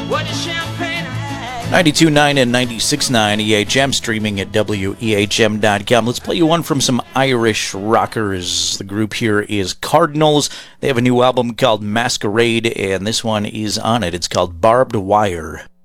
92.9 and 96.9 EHM, streaming at WEHM.com. Let's play you one from some Irish rockers. The group here is Cardinals. They have a new album called Masquerade, and this one is on it. It's called Barbed Wire.